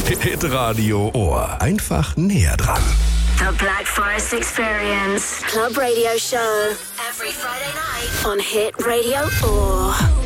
Hitradio Ohr. Einfach näher dran. The Black Forest Experience. Club Radio Show. Every Friday night on Hit Radio Ohr.